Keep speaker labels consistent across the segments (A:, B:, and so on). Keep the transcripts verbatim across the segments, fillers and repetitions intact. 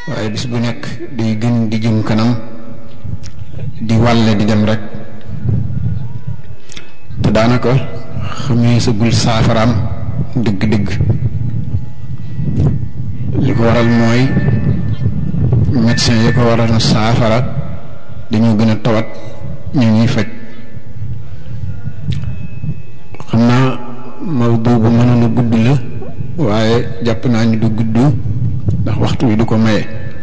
A: waaye bis bu nekk day gën di jëm kanam di wàlle di dem rek te daanaka xamee sa gul saafaraam dëgg-dëgg li ko waral mooy médecin yi ko waral na saafara dañoo gën a tawat ñu ñuy faj xam naa mawdu bu mënoon a gudd la waaye jàpp naa ni du gudd ndax waxtu wi du ko maye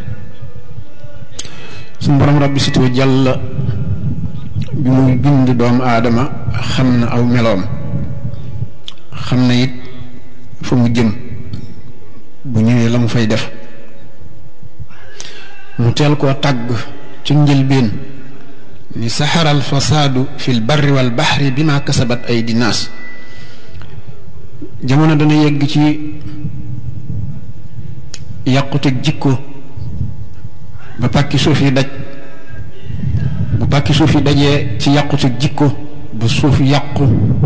A: suñu borom rabbi situ jàlla bi muy bind doomu aadama xam na aw meloom xam na it fa mu jëm bu ñëwee la mu fay def mu teel koo tàgg ci njëlbeen ni saxaral fasaadu fil barri wal baxri bi ma kasabat ay dinaas jamono dana yegg ci yàquteg jikko ba pàkki suuf yi daj bu pàkki suuf yi dajee ci yàquteg jikko ba suuf yàqu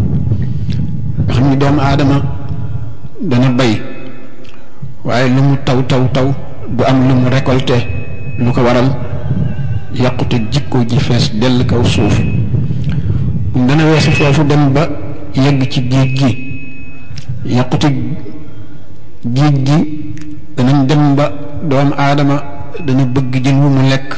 A: nga xam ni doomu aadama dana bay waaye lu mu taw taw taw du am lu mu récolté lu ko waral yàquteg jikko ji fees dell kaw suuf dana weesu foofu dem ba yegg ci géej gi yàquteg géej gi danañ dem ba doomu aadama dana bëgg jën wu mu lekk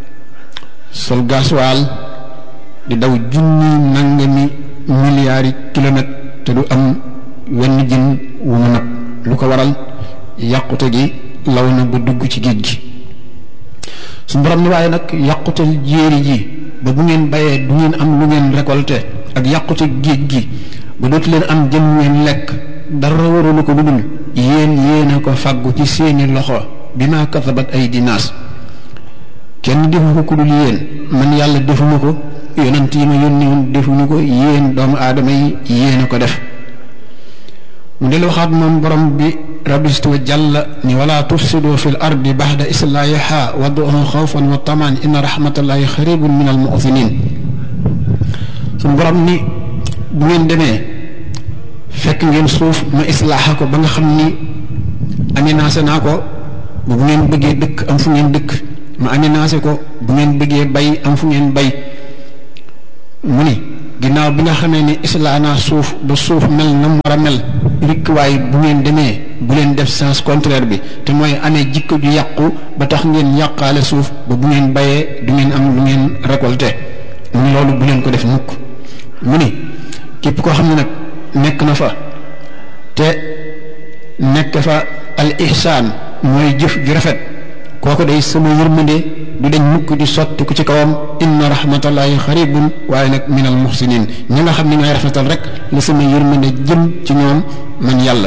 A: sol gasoil di daw junni nangami milliards yi kilomètres te du am wenn jën wu mu nag lu ko waral yàqute gi law na ba dugg ci géej gi su borom ni waaye nag yàqutel jéeri ji ba bu ngeen bayee du ngeen am lu ngeen récolté ak yàqute géej gi ba dootu leen am jën ngeen lekk dara warulu ko lu dul yéen yéen a ko fàggu ci seeni loxo bi ma kasabat ay dinaas kenn defu ko ku dul yéen man yàlla defuma ko yonent yi ma yónni woon defuñu ko yéen doomu aadama yi yéen a ko def mu del waxaat moom borom bi rabbistu wa jàlla ni wala tufsidu fi l ardi baxda islaahiha wad'uhu xawfan wa tamaan inna rahmatallahi xaribun min al mu'minin suñu borom ni bu ngeen demee fekk ngeen suuf ma islaaxa ko ba nga xam ni aménagé naa ko bu ngeen bëggee dëkk am fu ngeen dëkk ma aménagé ko bu ngeen bëggee bay am fu ngeen bay mu ni ginnaaw bi nga xamee ni islaa naa suuf ba suuf mel na mu war a mel rikk waaye bu ngeen demee bu leen def sens contraire bi te mooy amee jikko ju yàqu ba tax ngeen yàqaale suuf ba bu ngeen bayee du ngeen am lu ngeen récolté mu ni loolu bu leen ko def mukk mu ni képp koo xam ne nag nekk na fa te nekk fa al ihsaan mooy jëf ju rafet kooku day sama yërmande du dañ mukk di sotti ku ci kawam inna rahmatallahi xaribun waaye nag min al muhsinin ñi nga xam ne ñooy rafetal rek la sama yërmande jëm ci ñoom man yàlla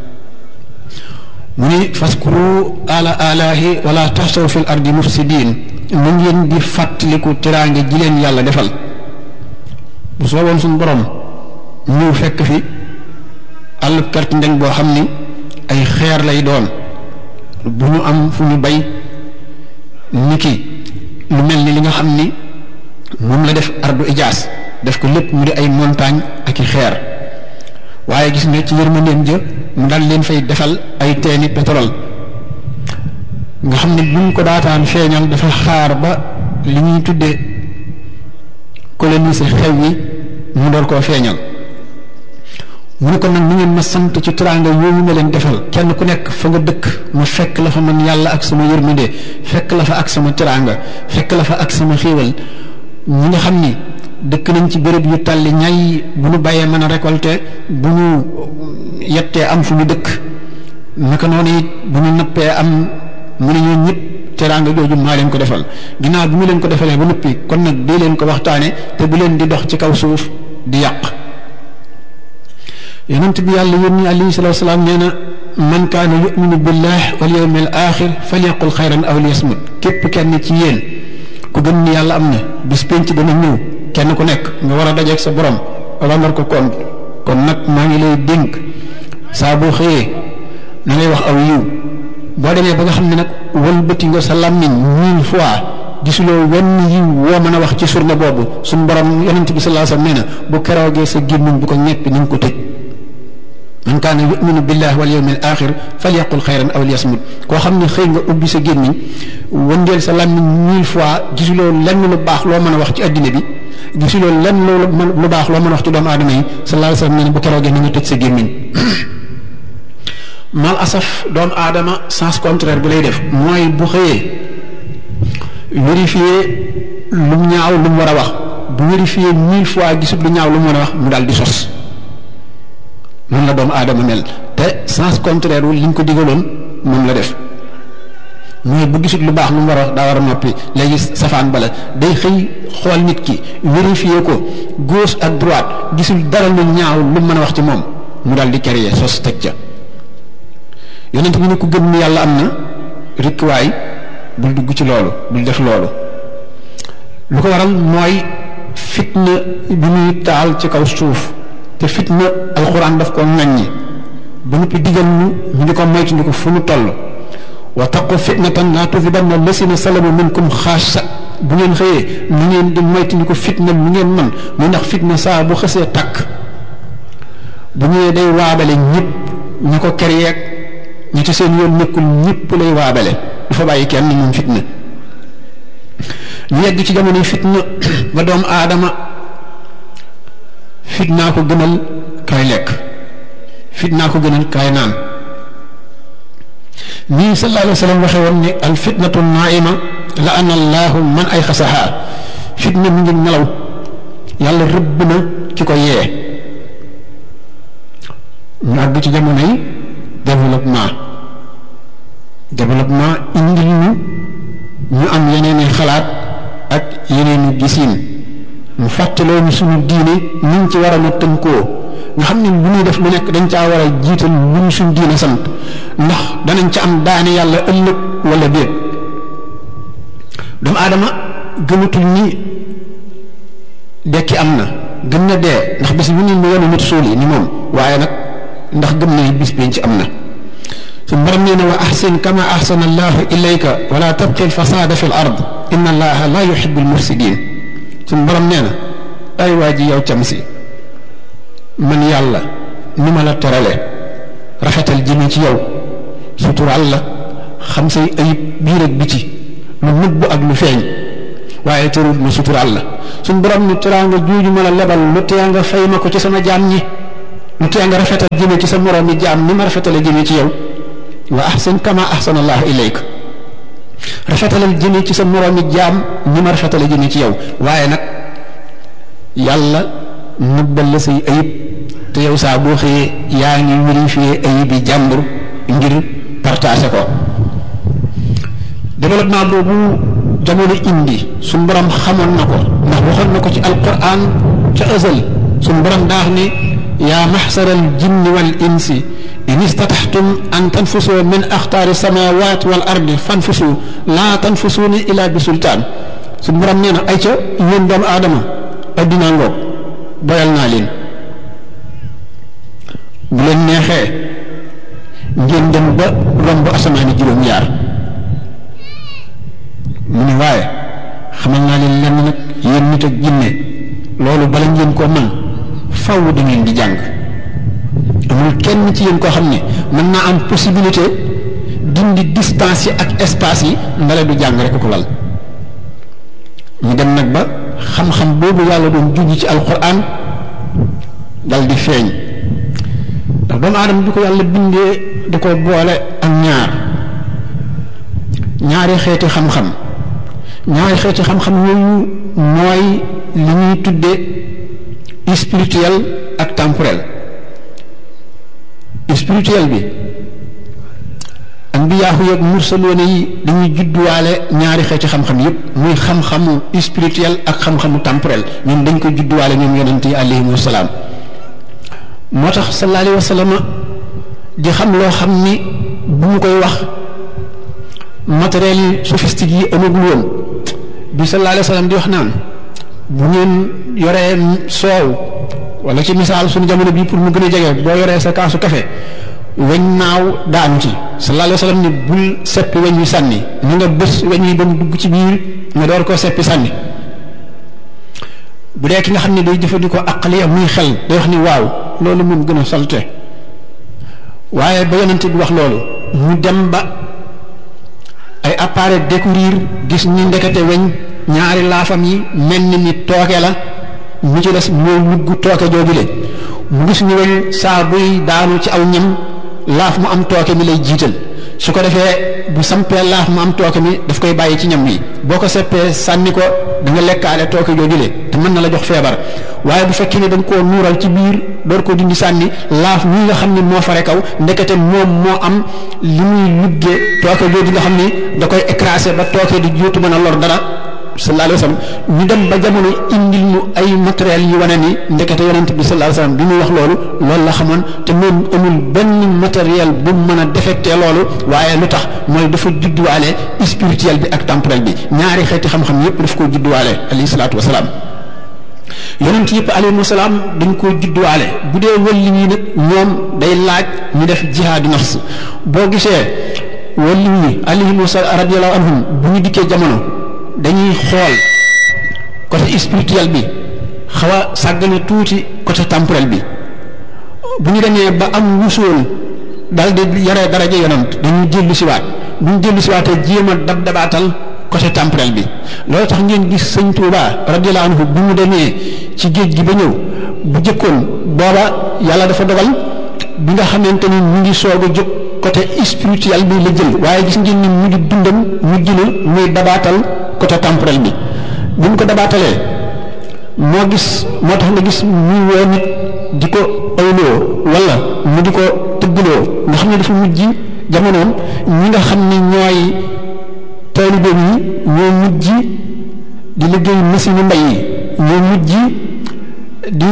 A: mu ni faskuru ala alaahi wala taxsaw fil ardi mufsidin mu ngeen di fàttaliku teraange ji leen yàlla defal bu sooboon suñu borom ñëw fekk fi àll kart ndeng boo xam ni ay xeer lay doon bu ñu am fu ñu bay niki lu mel ni li nga xam ni moom la def ardu ijaas def ko lépp mu di ay montagne ak i xeer waaye gis nga ci yërmandeem ja mu dal leen fay defal ay teeni pétrole nga xam ne bu ñu ko daataan feeñal dafa xaar ba li ñuy tuddee coloniser xew yi mu door koo feeñal mu ne ko nag ni ngeen ma sant ci teraanga yooyu ma leen defal kenn ku nekk fa nga dëkk ma fekk la fa man yàlla ak sama yërmande fekk la fa ak sama teraanga fekk la fa ak sama xéewal ñi nga xam ni dëkk nañ ci béréb yu tàlli ñay bu ñu bàyyee mën a récolter bu ñu yettee am fu ñu dëkk naka noonu it bu ñu nappee am mu ne ñoo ñëpp teraanga jooju maa leen ko defal ginnaaw bi mu leen ko defalee ba noppi kon nag dee leen ko waxtaane te bu leen di dox ci kaw suuf di yàq yonent bi yàlla yónni alayhi salaatu wa salaam nee na man kaana yuminu billah wal yawmil axir falyaqul xayran aw liyasmut képp kenn ci yéen ku gëm ni yàlla am na bis penc dana ñëw kenn ku nekk nga war a dajeeg sa borom rendre ko compte kon nag maa ngi lay dénk saa boo xëyee na ngay wax aw yiw boo demee ba nga xam ne nag wëlbati nga sa làmmiñ mille fois gisuloo wenn yiw woo mën a wax ci surne boobu suñu borom yonent bi sallallahu alayhi wasallam nee na bu keroogee sa gémmiñ bu ko ñeppi ni nga ko tëj man kaana yuminu billahi wal yawmil axir falyaqul xayran aw liyasmut koo xam ne xëy nga ubbi sa gémmiñ wëndeel sa làmmiñ mille fois gisuloo lenn lu baax loo mën a wax ci addina bi gisuloo lenn lu baax loo mën a wax ci doomu aadama yi sallallahu alayhi wa sallam ne bu keroogee na nga tëj sa gémmiñ mal asaf doomu aadama sens contraire bi lay def mooy bu xëyee vérifier lu ñaaw lu mu war a wax bu vérifier mille fois gisul lu ñaaw lu mu war a wax mu daal di sos noonu la doomu aadama mel te sens contraire wu li ñu ko digaloon moom la def mooy bu gisul lu baax lu mu war a wax daa war a noppi léegi safaan bala day xëy xool nit ki vérifier ko gauche ak droite gisul dara lu ñaaw lu mën a wax ci moom mu daal di créer sos teg ca yonent bi ne ku gëm ni yàlla am na rikkuwaay bul dugg ci loolu bul def loolu lu ko waral mooy fitna bi muy taal ci kaw suuf te fitna alxuraan daf ko ŋaññi ba noppi digal ñu ñu di ko moytu ndi ko fu mu toll wa taqu fitnatan laa tusibanna lasina salamu minkum xaasa bu ngeen xëyee ñu ngeen di moytu ndi ko fitna mu ngeen man muy ndax fitna saa bu xësee takk bu ñëwee day waabale ñëpp ñi ko ker yeeg ñi ci seen yoon nekkul ñëpp lay waabale du fa bàyyi kenn moom fitna ñu yegg ci jamono fitna ba doomu aadama fitnaa ko gënal kaay lekk fitnaa ko gënal kaay naan nii sallallahu alayhi wa sallam waxe woon ni al fitnatu naima la ana allahu man ay xasaha fitna mi ngi nelaw yàlla rëbb na ki ko yee ñu àgg ci jamono yi développement développement indil ñu ñu am yeneen i xalaat ak yeneen i gisiin mu fàttaloo ñu suñu diine ni ñu ci war a na tënkoo nga xam ne lu ñuy def lu nekk dañ caa war a jiital lu ñu suñu diine sant ndax danañ ca am daani yàlla ëllëg wala déet doomu aadama gëmatul ni dekki am na gëm na dee ndax bis bu ñu mu yenu nit suul yi ni moom waaye nag ndax gëm na bis biñ ci am na su borom nee na wa ahsin kama ahsana allahu ilayka wala tabqi alfasada fi l ard inna allaha la yuhibu almufsidin suñu borom nee na ay waa ji yow cam si man yàlla ni ma la terale rafetal jëme ci yow sutural la xam say ayib biir ak biti lu nëbb ak lu feeñ waaye terul mu sutural la suñu borom ni teraanga juuju ma la lebal lu tee nga fay ma ko ci sama jaam ñi lu tee nga rafetal jëme ci sa moroomi jaam ni ma rafetale jëme ci yow wa ahsin kama ahsana allahu ilayk rafetalal jëme ci sa moroomi jaam ni ma rafetale jëme ci yow waaye nag yàlla nëbbal la say ayib te yow saa boo xëyee yaa ngi vérifier ayib yi jàmbur ngir partager ko développement boobu jamono indi suñu borom xamoon na ko ndax waxoon na ko ci alquran ca azal suñu borom daax ni yaa maxsara al jinni wal insi in istataxtum an tanfusu min axtaari samawat wal ardi fanfusu laa tanfusuuna ila bi sultaan suñu borom nee na ay ca yéen doomu aadama addinaa ngoog boyal naa leen bu leen neexee ngeen dem ba romb asamaani juróom-ñaar mu ne waaye xamal naa leen lenn nag yéen nit ak jinne loolu bala ngeen koo mën faw da ngeen di jàng amul kenn ci yéen koo xam ne mën naa am possibilité dindi distance yi ak espace yi ndale du jàng rek ko lal ñu dem nag ba xam-xam boobu yàlla doon junj ci alquran dal di feeñ ndax doomu aadama bi ko yàlla bindee da ko boole ak ñaar ñaari xeeti xam-xam ñaari xeeti xam-xam yooyu mooy li ñuy tudde spirituel ak temporel spirituel bi ambiyaahu yeeg mursaloone yi dañuy judduwaale ñaari xeeti xam-xam yépp muy xam-xamu spirituel ak xam-xamu temporel ñoom dañ ko judduwaale ñoom yonent yi alayhimu salaam moo tax sallallahu alayhi wa sallam di xam loo xam ni bu mu koy wax matériel yi sophistique yi amagul woon bi sallallahu alayhi wa sallam di wax naan bu ngeen yoree soow wala ci misaal suñu jamono bii pour mu gën a jege boo yoree sa kaasu café weñ naaw daanu ci sallallahu alayhi wa sallam ni bul seppi weñ wi sànni ni nga bës weñ wi ba mu dugg ci biir nga door koo seppi sànni bu dee ki nga xam ne day jëfandikoo aqliya muy xel day wax ni waaw loolu moom gën a salte waaye ba yonent bi wax loolu mu dem ba ay appareil découvrir gis ni ndekete weñ ñaari laafam yi mel ni ni tooke la mu ci des moo mugg tooke joojule mu gis ni weñ saa buy daanu ci aw ñam laaf mu am tooke mi lay jiital su ko defee bu sampee laaf mu am tooke mi daf koy bàyyi ci ñam wi boo ko seppee sànni ko da nga lekkaale tooke joojule te mën na la jox feebar waaye bu fekkee ne da nga koo nuural ci biir door ko dindi sànni laaf mi nga xam ne moo fare kaw ndekete moom moo am li muy luggee tooke jooju nga xam ni da koy écraser ba tooke di juutu mën a lor dara sallallahu alayhi wa sallam ñu dem ba jamono indil ñu ay matériel yi wane ni ndekete yonent bi sallallahu alayhi wa sallam bi muy wax loolu loolu la xamoon te moom amul benn matériel bu mën a défecté loolu waaye lu tax mooy dafa judduwaale spirituel bi ak temporel bi ñaari xeeti xam-xam yépp daf koo judduwaale alayhi salaatu wasalaam yonent yëpp alayhi salaam dañ koo judduwaale bu dee wëlli ñi nag ñoom day laaj ñu def jihaadu nafs boo gisee wëlli ñi alayhi radiyallahu anhum bu ñu dikkee jamono dañuy xool côté spirituel bi xaw a sàggane tuuti côté temporel bi bu ñu demee ba am wusool daal di yore daraja yonent dañuy dellu siwaat bu ñu dellu siwaatee jéem a dab dabaatal côté temporel bi loolu tax ngeen gis sëñ Tuuba radiyallahu anhu bu mu demee ci géej gi ba ñëw bu jëkkoon booba yàlla dafa dogal bi nga xamante ni mu ngi soog a jóg côté spirituel bi la jël waaye gis ngeen ni mu ngi dundam mujj na muy dabaatal côté temporel bi bu ñu ko dabaatalee moo gis moo tax nga gis muy woo nit di ko ayloo wala mu di ko tëggloo nga xam ne dafa mujj jamonoom ñi nga xam ne ñooy taalibe yi ñoo mujj di liggéey machine mbay yi ñoo mujj di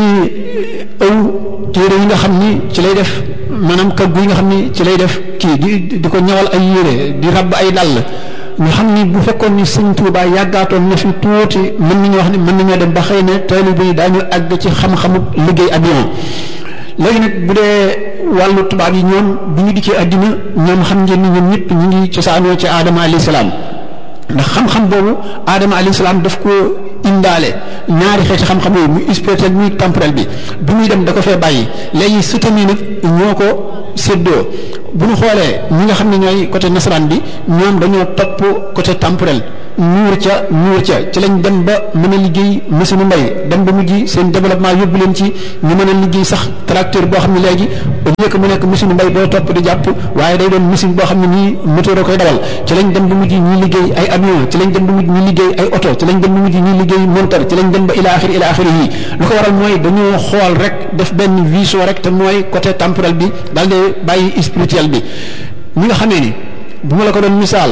A: ëw téere yi nga xam ni ci lay def maanaam kaggu yi nga xam ni ci lay def kii di di ko ñawal ay yére di rabb ay dàll ñu xam ni bu fekkoon ni sëñ Tuuba yàggaatoon na fi tuuti mën nañu wax ni mën nañoo dem ba xëy na taalibe yi daañu àgg ci xam-xamu liggéey avion léegi nag bu dee wàllu tubaab yi ñoom bu ñu dikkee àddina ñoom xam ngeen ni ñoom ñëpp ñu ngi cosaanoo ci aadama alayhi salaam ndax xam-xam boobu aadama alayhi salaam daf ko indaale ñaari xeeti xam-xam yooyu muy spirituel muy temporel bi bu muy dem da ko fee bàyyi léegi sëtam yi nag ñoo ko séddoo bu ñu xoolee ñi nga xam ne ñooy côté nasaraan bi ñoom dañoo topp côté temporel nuur ca nuur ca ci lañ dem ba mën a liggéey machine mbay dem ba mujj seen développement yóbbu leen ci ñu mën a liggéey sax tracteur boo xam ne léegi au lieu que mu nekk machine mbay boo topp di jàpp waaye day doon machine boo xam ne nii moteur a koy dawal ci lañ dem ba mujj ñuy liggéey ay avion ci lañ dem ba mujj ñuy liggéey ay oto ci lañ dem ba mujj ñuy liggéey monteur ci lañ dem ba ila axiri ila axiri yi lu ko waral mooy dañoo xool rek def benn vision rek te mooy côté temporel bi daal di bàyyi spirituel bi ñi nga xamee ni bu ma la ko doon misaal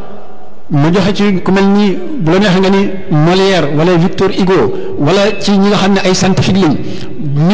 A: mu joxe ci ku mel ni bu la neexee nga ni Molière wala Victor Hugo wala ci ñi nga xam ne ay scientifique lañ